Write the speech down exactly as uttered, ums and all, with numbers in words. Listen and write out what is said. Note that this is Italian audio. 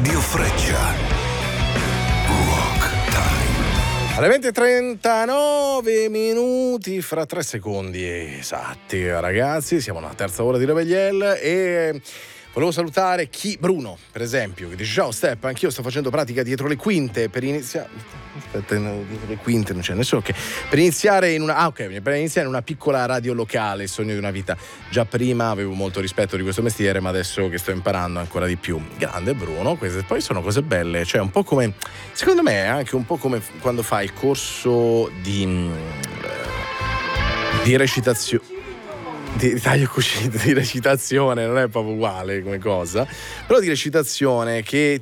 Radio Freccia. Rock Time. Alle venti e trentanove minuti, fra tre secondi esatti, ragazzi, siamo alla terza ora di Rebelliel e volevo salutare chi Bruno, per esempio, che dice: ciao Step, anch'io sto facendo pratica dietro le quinte per iniziare. Aspetta, dietro le quinte non c'è nessuno. Okay. Per iniziare in una ah, ok, per iniziare in una piccola radio locale, il sogno di una vita. Già prima avevo molto rispetto di questo mestiere, ma adesso che sto imparando ancora di più. Grande Bruno, queste poi sono cose belle, cioè un po' come, secondo me è anche un po' come quando fai il corso di di recitazione. Di taglio cucito, di recitazione, non è proprio uguale come cosa, però di recitazione che